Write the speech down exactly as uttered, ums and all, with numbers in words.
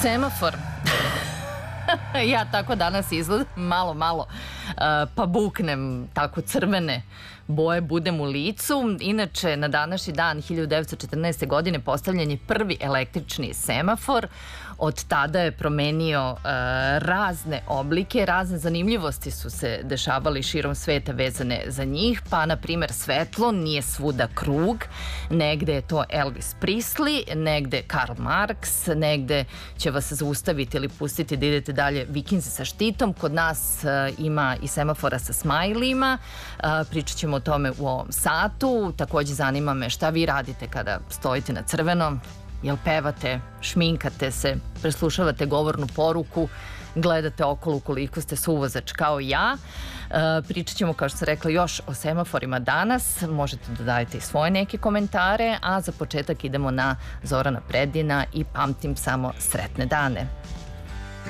Semafor. Ja tako danas izgledam, malo, malo, pa buknem tako crvene boje, budem u licu. Inače, na današnji dan hiljadu devetsto četrnaeste. godine postavljen je prvi električni semafor. Od tada je promenio razne oblike, razne zanimljivosti su se dešavali širom sveta vezane za njih, pa na primer svetlo nije svuda krug, negde je to Elvis Presley, negde Karl Marx, negde će vas zaustaviti ili pustiti da idete dalje vikinzi sa štitom. Kod nas ima i semafora sa smajlima, pričat ćemo o tome u ovom satu. Takođe zanima me šta vi radite kada stojite na crvenom. Jel pevate, šminkate se, preslušavate govornu poruku, gledate okolo ukoliko ste suvozač kao ja. Pričat ćemo, kao što sam rekla, još o semaforima danas. Možete da dajete i svoje neke komentare, a za početak idemo na Zorana Predina i Pamtim samo sretne dane.